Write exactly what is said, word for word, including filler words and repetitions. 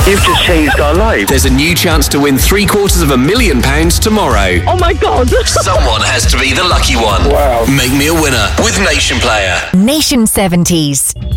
You've just changed our life. There's a new chance to win three quarters of a million pounds tomorrow. Oh my God. Someone has to be the lucky one. Wow. Make me a winner with Nation Player. Nation seventies.